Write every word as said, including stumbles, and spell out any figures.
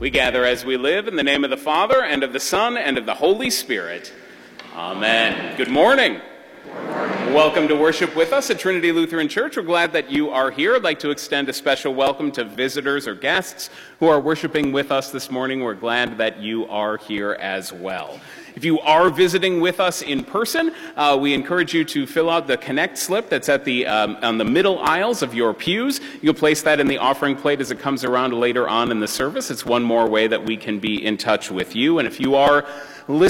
We gather as we live in the name of the Father, and of the Son, and of the Holy Spirit. Amen. Good morning. Good morning. Welcome to worship with us at Trinity Lutheran Church. We're glad that you are here. I'd like to extend a special welcome to visitors or guests who are worshiping with us this morning. We're glad that you are here as well. If you are visiting with us in person, uh, we encourage you to fill out the Connect slip that's at the um, on the middle aisles of your pews. You'll place that in the offering plate as it comes around later on in the service. It's one more way that we can be in touch with you. And if you are listening